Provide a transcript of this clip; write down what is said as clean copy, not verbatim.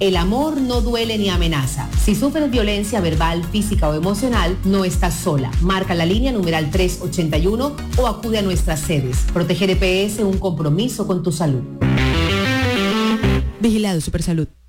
El amor no duele ni amenaza. Si sufres violencia verbal, física o emocional, no estás sola. Marca la línea numeral 381 o acude a nuestras sedes. Proteger EPS, un compromiso con tu salud. Vigilado Supersalud.